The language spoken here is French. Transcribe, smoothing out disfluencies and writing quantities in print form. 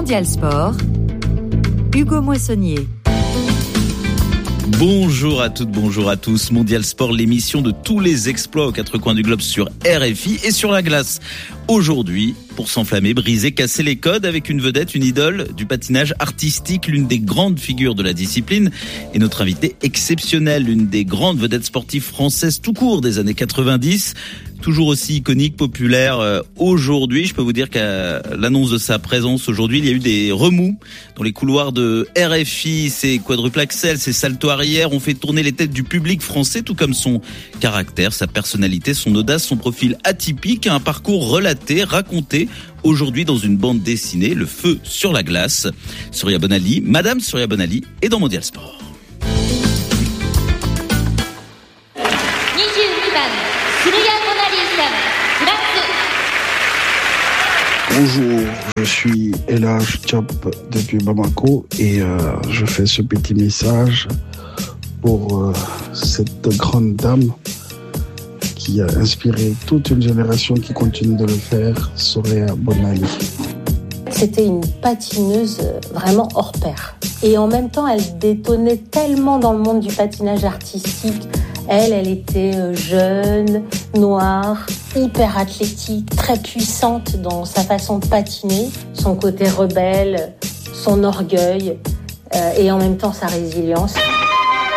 Mondial Sport, Hugo Moissonnier. Bonjour à toutes, bonjour à tous. Mondial Sport, l'émission de tous les exploits aux quatre coins du globe sur RFI et sur la glace. Aujourd'hui, pour s'enflammer, briser, casser les codes avec une vedette, une idole du patinage artistique, l'une des grandes figures de la discipline et notre invitée exceptionnelle, l'une des grandes vedettes sportives françaises tout court des années 90. Toujours aussi iconique, populaire aujourd'hui. Je peux vous dire qu'à l'annonce de sa présence aujourd'hui, il y a eu des remous dans les couloirs de RFI. Ses quadruples axels, ses saltos arrière ont fait tourner les têtes du public français, tout comme son caractère, sa personnalité, son audace, son profil atypique, un parcours relaté, raconté aujourd'hui dans une bande dessinée, Le Feu sur la glace. Surya Bonali, Madame Surya Bonali est dans Mondial Sport. Bonjour, je suis Elhaj Diop depuis Bamako et je fais ce petit message pour cette grande dame qui a inspiré toute une génération qui continue de le faire, Surya Bonali. C'était une patineuse vraiment hors pair. Et en même temps, elle détonnait tellement dans le monde du patinage artistique. Elle était jeune, noire, hyper athlétique, très puissante dans sa façon de patiner, son côté rebelle, son orgueil et en même temps sa résilience.